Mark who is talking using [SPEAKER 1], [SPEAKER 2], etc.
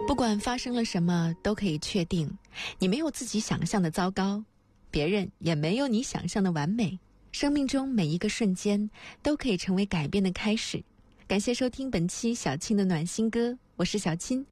[SPEAKER 1] 不管发生了什么，都可以确定，你没有自己想象的糟糕，别人也没有你想象的完美。生命中每一个瞬间都可以成为改变的开始。感谢收听本期小青的暖心歌，我是小青，